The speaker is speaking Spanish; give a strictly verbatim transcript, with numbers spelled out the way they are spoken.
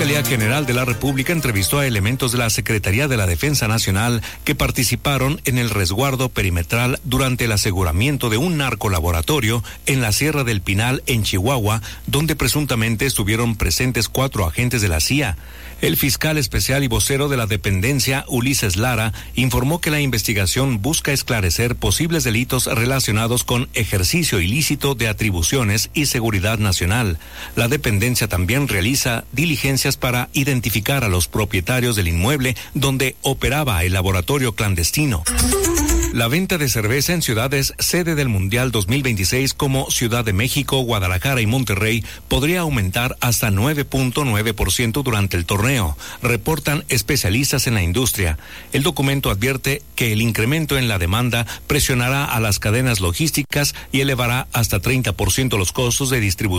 Fiscalía General de la República entrevistó a elementos de la Secretaría de la Defensa Nacional que participaron en el resguardo perimetral durante el aseguramiento de un narcolaboratorio en la Sierra del Pinal, en Chihuahua, donde presuntamente estuvieron presentes cuatro agentes de la C I A. El fiscal especial y vocero de la dependencia, Ulises Lara, informó que la investigación busca esclarecer posibles delitos relacionados con ejercicio ilícito de atribuciones y seguridad nacional. La dependencia también realiza diligencias para identificar a los propietarios del inmueble donde operaba el laboratorio clandestino. La venta de cerveza en ciudades sede del Mundial dos mil veintiséis como Ciudad de México, Guadalajara y Monterrey podría aumentar hasta nueve punto nueve por ciento durante el torneo, reportan especialistas en la industria. El documento advierte que el incremento en la demanda presionará a las cadenas logísticas y elevará hasta treinta por ciento los costos de distribución